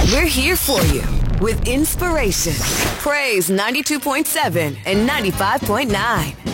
We're here for you with inspiration. Praise 92.7 and 95.9.